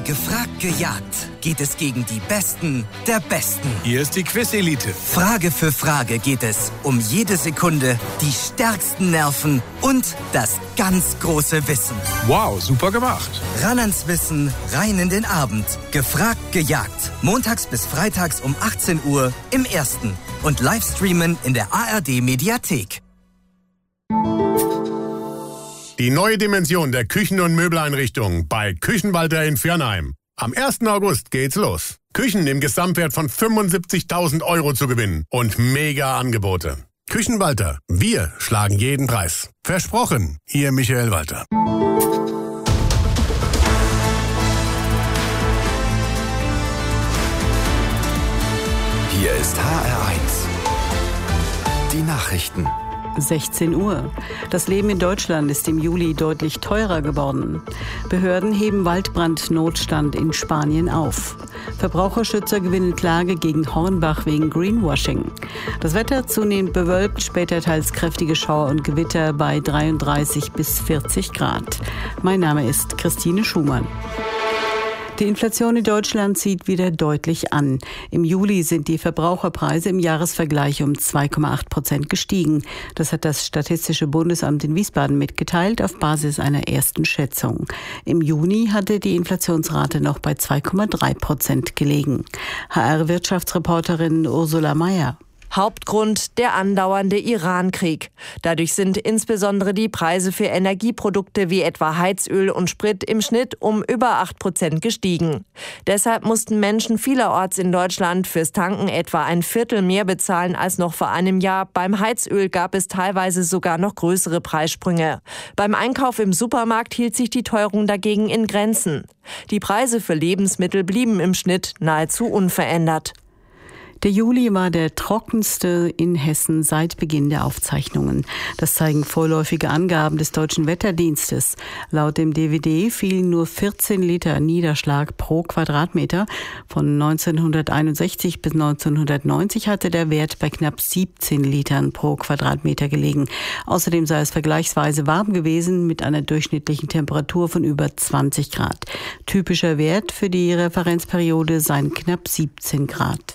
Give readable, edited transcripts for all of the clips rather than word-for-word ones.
Gefragt gejagt geht es gegen die Besten der Besten. Hier ist die Quiz-Elite. Frage für Frage geht es um jede Sekunde, die stärksten Nerven und das ganz große Wissen. Wow, super gemacht. Ran ans Wissen, rein in den Abend. Gefragt gejagt. Montags bis freitags um 18 Uhr im Ersten. Und Livestreamen in der ARD-Mediathek. Die neue Dimension der Küchen- und Möbeleinrichtungen bei Küchenwalter in Viernheim. Am 1. August geht's los. Küchen im Gesamtwert von 75.000 € zu gewinnen und mega Angebote. Küchenwalter, wir schlagen jeden Preis. Versprochen, Ihr Michael Walter. Hier ist HR1. Die Nachrichten. 16 Uhr. Das Leben in Deutschland ist im Juli deutlich teurer geworden. Behörden heben Waldbrandnotstand in Spanien auf. Verbraucherschützer gewinnen Klage gegen Hornbach wegen Greenwashing. Das Wetter zunehmend bewölkt, später teils kräftige Schauer und Gewitter bei 33 bis 40 Grad. Mein Name ist Christine Schumann. Die Inflation in Deutschland zieht wieder deutlich an. Im Juli sind die Verbraucherpreise im Jahresvergleich um 2,8% gestiegen. Das hat das Statistische Bundesamt in Wiesbaden mitgeteilt auf Basis einer ersten Schätzung. Im Juni hatte die Inflationsrate noch bei 2,3% gelegen. HR-Wirtschaftsreporterin Ursula Mayer. Hauptgrund der andauernde Iran-Krieg. Dadurch sind insbesondere die Preise für Energieprodukte wie etwa Heizöl und Sprit im Schnitt um über 8% gestiegen. Deshalb mussten Menschen vielerorts in Deutschland fürs Tanken etwa ein Viertel mehr bezahlen als noch vor einem Jahr. Beim Heizöl gab es teilweise sogar noch größere Preissprünge. Beim Einkauf im Supermarkt hielt sich die Teuerung dagegen in Grenzen. Die Preise für Lebensmittel blieben im Schnitt nahezu unverändert. Der Juli war der trockenste in Hessen seit Beginn der Aufzeichnungen. Das zeigen vorläufige Angaben des Deutschen Wetterdienstes. Laut dem DWD fielen nur 14 Liter Niederschlag pro Quadratmeter. Von 1961 bis 1990 hatte der Wert bei knapp 17 Litern pro Quadratmeter gelegen. Außerdem sei es vergleichsweise warm gewesen mit einer durchschnittlichen Temperatur von über 20 Grad. Typischer Wert für die Referenzperiode seien knapp 17 Grad.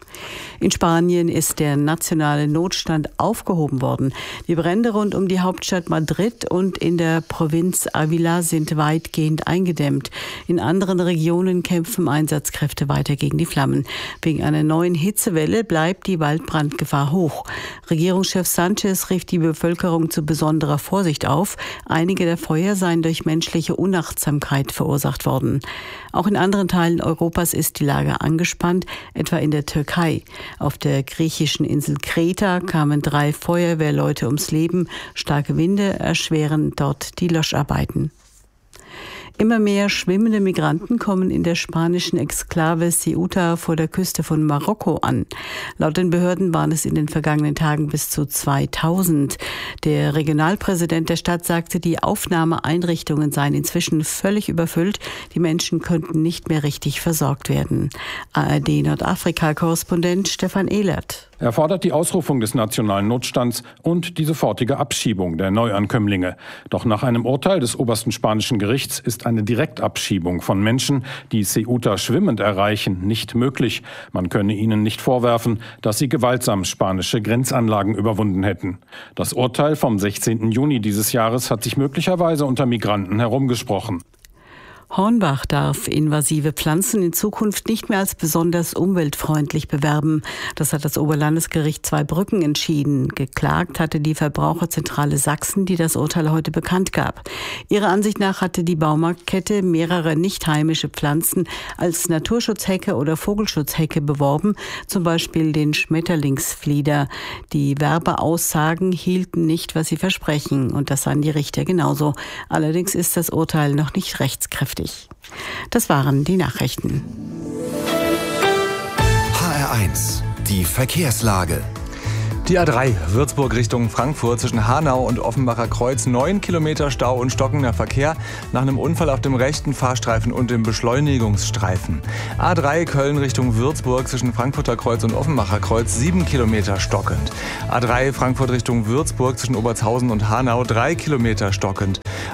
In Spanien ist der nationale Notstand aufgehoben worden. Die Brände rund um die Hauptstadt Madrid und in der Provinz Ávila sind weitgehend eingedämmt. In anderen Regionen kämpfen Einsatzkräfte weiter gegen die Flammen. Wegen einer neuen Hitzewelle bleibt die Waldbrandgefahr hoch. Regierungschef Sánchez rief die Bevölkerung zu besonderer Vorsicht auf. Einige der Feuer seien durch menschliche Unachtsamkeit verursacht worden. Auch in anderen Teilen Europas ist die Lage angespannt, etwa in der Türkei. Auf der griechischen Insel Kreta kamen 3 Feuerwehrleute ums Leben. Starke Winde erschweren dort die Löscharbeiten. Immer mehr schwimmende Migranten kommen in der spanischen Exklave Ceuta vor der Küste von Marokko an. Laut den Behörden waren es in den vergangenen Tagen bis zu 2000. Der Regionalpräsident der Stadt sagte, die Aufnahmeeinrichtungen seien inzwischen völlig überfüllt. Die Menschen könnten nicht mehr richtig versorgt werden. ARD-Nordafrika-Korrespondent Stefan Ehlert. Er fordert die Ausrufung des nationalen Notstands und die sofortige Abschiebung der Neuankömmlinge. Doch nach einem Urteil des obersten spanischen Gerichts ist eine Direktabschiebung von Menschen, die Ceuta schwimmend erreichen, nicht möglich. Man könne ihnen nicht vorwerfen, dass sie gewaltsam spanische Grenzanlagen überwunden hätten. Das Urteil vom 16. Juni dieses Jahres hat sich möglicherweise unter Migranten herumgesprochen. Hornbach darf invasive Pflanzen in Zukunft nicht mehr als besonders umweltfreundlich bewerben. Das hat das Oberlandesgericht Zweibrücken entschieden. Geklagt hatte die Verbraucherzentrale Sachsen, die das Urteil heute bekannt gab. Ihrer Ansicht nach hatte die Baumarktkette mehrere nicht heimische Pflanzen als Naturschutzhecke oder Vogelschutzhecke beworben, zum Beispiel den Schmetterlingsflieder. Die Werbeaussagen hielten nicht, was sie versprechen, und das sahen die Richter genauso. Allerdings ist das Urteil noch nicht rechtskräftig. Das waren die Nachrichten. HR1, die Verkehrslage. Die A3 Würzburg Richtung Frankfurt zwischen Hanau und Offenbacher Kreuz 9 Kilometer Stau und stockender Verkehr nach einem Unfall auf dem rechten Fahrstreifen und dem Beschleunigungsstreifen. A3 Köln Richtung Würzburg zwischen Frankfurter Kreuz und Offenbacher Kreuz 7 Kilometer stockend. A3 Frankfurt Richtung Würzburg zwischen Obertshausen und Hanau 3 Kilometer stockend.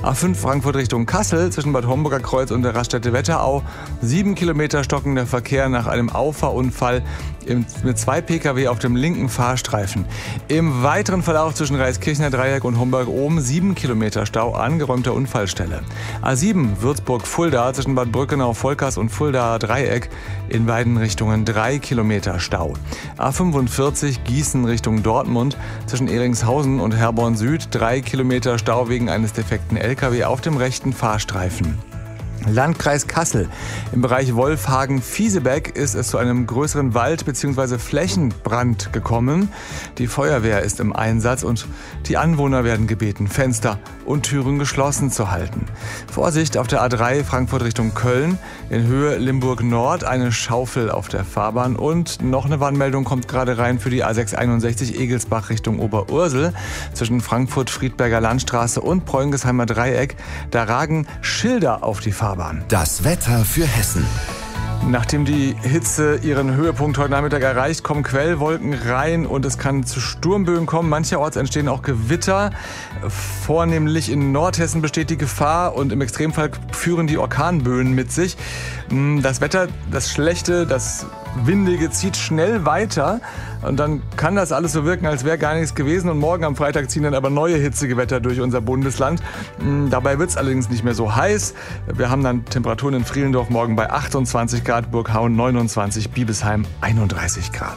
A5 Frankfurt Richtung Kassel zwischen Bad Homburger Kreuz und der Raststätte Wetterau. 7 Kilometer stockender Verkehr nach einem Auffahrunfall mit 2 Pkw auf dem linken Fahrstreifen. Im weiteren Verlauf zwischen Reiskirchner Dreieck und Homburg-Ohm 7 Kilometer Stau, angeräumter Unfallstelle. A7 Würzburg-Fulda zwischen Bad Brückenau-Volkers und Fulda Dreieck in beiden Richtungen 3 Kilometer Stau. A45 Gießen Richtung Dortmund zwischen Ehringshausen und Herborn Süd 3 Kilometer Stau wegen eines defekten LKW auf dem rechten Fahrstreifen. Landkreis Kassel. Im Bereich Wolfhagen-Fiesebeck ist es zu einem größeren Wald- bzw. Flächenbrand gekommen. Die Feuerwehr ist im Einsatz und die Anwohner werden gebeten, Fenster und Türen geschlossen zu halten. Vorsicht auf der A3 Frankfurt Richtung Köln. In Höhe Limburg Nord eine Schaufel auf der Fahrbahn und noch eine Warnmeldung kommt gerade rein für die A661 Egelsbach Richtung Oberursel. Zwischen Frankfurt-Friedberger Landstraße und Preungesheimer Dreieck. Da ragen Schilder auf die Fahrbahn. Das Wetter für Hessen. Nachdem die Hitze ihren Höhepunkt heute Nachmittag erreicht, kommen Quellwolken rein und es kann zu Sturmböen kommen. Mancherorts entstehen auch Gewitter. Vornehmlich in Nordhessen besteht die Gefahr und im Extremfall führen die Orkanböen mit sich. Das Wetter, das Schlechte, das Windige zieht schnell weiter und dann kann das alles so wirken, als wäre gar nichts gewesen und morgen am Freitag ziehen dann aber neue Hitzegewitter durch unser Bundesland. Dabei wird es allerdings nicht mehr so heiß. Wir haben dann Temperaturen in Frielendorf morgen bei 28 Grad, Burghauen 29, Biebesheim 31 Grad.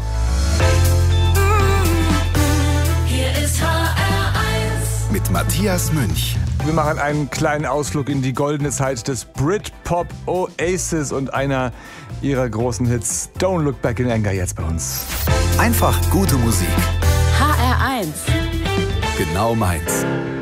Hier ist HR1 mit Matthias Münch. Wir machen einen kleinen Ausflug in die goldene Zeit des Britpop Oasis und einer ihrer großen Hits Don't Look Back in Anger jetzt bei uns. Einfach gute Musik. HR1 Genau meins.